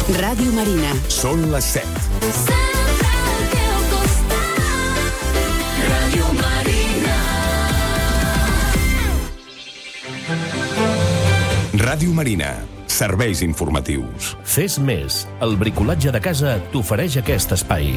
Ràdio Marina. Són les 7. Ràdio Marina. Ràdio Marina. Serveis informatius. Fes més. El bricolatge de casa t'ofereix aquest espai.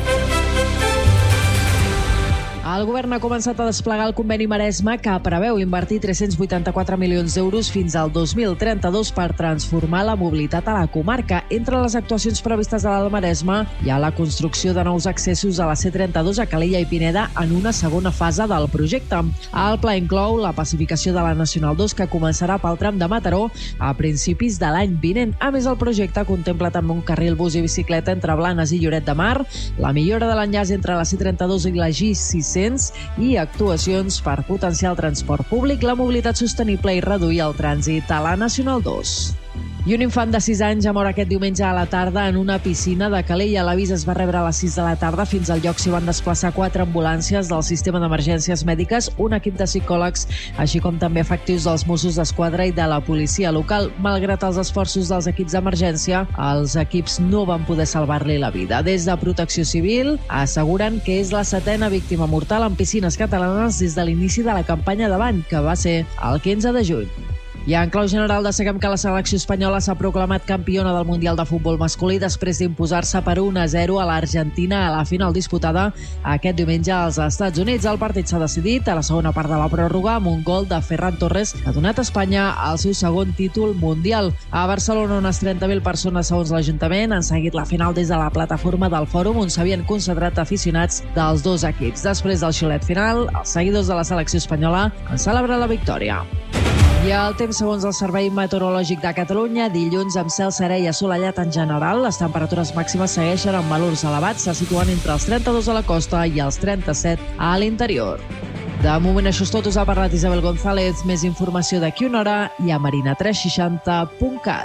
El govern ha començat a desplegar el conveni Maresme que preveu invertir 384 milions d'euros fins al 2032 per transformar la mobilitat a la comarca. Entre les actuacions previstes a l'Alt Maresme hi ha la construcció de nous accessos a la C32 a Calella i Pineda en una segona fase del projecte. El pla inclou la pacificació de la Nacional 2 que començarà pel tram de Mataró a principis de l'any vinent. A més, el projecte contempla també un carril bus i bicicleta entre Blanes i Lloret de Mar, la millora de l'enllaç entre la C32 i la G600 i actuacions per potenciar el transport públic, la mobilitat sostenible i reduir el trànsit a la Nacional 2. I un infant de 6 anys ha mort aquest diumenge a la tarda en una piscina de Calella. L'avís es va rebre a les 6 de la tarda. Fins al lloc s'hi van desplaçar 4 ambulàncies del sistema d'emergències mèdiques, un equip de psicòlegs, així com també efectius dels Mossos d'Esquadra i de la policia local. Malgrat els esforços dels equips d'emergència, els equips no van poder salvar-li la vida. Des de Protecció Civil asseguren que és la 7a víctima mortal en piscines catalanes des de l'inici de la campanya de l'any, que va ser el 15 de juny. I en clau general destaquem que la selecció espanyola s'ha proclamat campiona del Mundial de Futbol masculí després d'imposar-se per 1-0 a l'Argentina a la final disputada aquest diumenge als Estats Units. El partit s'ha decidit a la segona part de la pròrroga amb un gol de Ferran Torres que ha donat a Espanya el seu segon títol mundial. A Barcelona, unes 30.000 persones, segons l'Ajuntament, han seguit la final des de la plataforma del Fòrum, on s'havien concentrat aficionats dels dos equips. Després del xiulet final, els seguidors de la selecció espanyola han celebrat la victòria. I el temps, segons el Servei Meteorològic de Catalunya, dilluns amb cel serè i assolellat en general. Les temperatures màximes segueixen amb valors elevats, se situen entre els 32 a la costa i els 37 a l'interior. De moment això és tot, us ha parlat Isabel González. Més informació d'aquí una hora i a marina360.cat.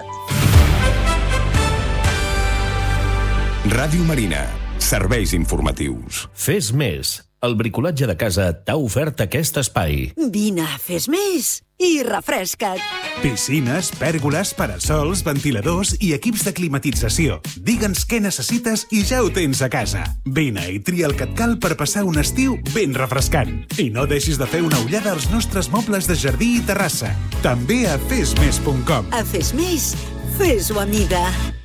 Ràdio Marina. Serveis informatius. Fes més. El bricolatge de casa t'ha ofert aquest espai. Vine, fes més i refresca't. Piscines, pèrgoles, parasols, ventiladors i equips de climatització. Digue'ns què necessites i ja ho tens a casa. Vine i tria el que et cal per passar un estiu ben refrescant. I no deixis de fer una ullada als nostres mobles de jardí i terrassa. També a fesmes.com. A Fes Més, fes-ho a mida.